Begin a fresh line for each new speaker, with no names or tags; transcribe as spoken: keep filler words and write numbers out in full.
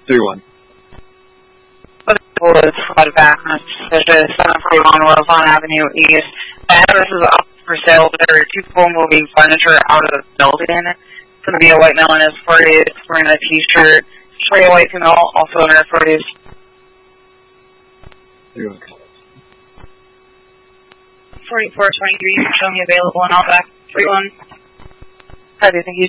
three one.
Was floodback on seven forty-one Roseland Avenue East. The address is up for sale. There are two people moving furniture out of the building. It's going to be a white male in his forties wearing a t-shirt. Straight white female, also in her forties.
forty-four twenty-three, show me available in Outback. three one.
Hi, thank you.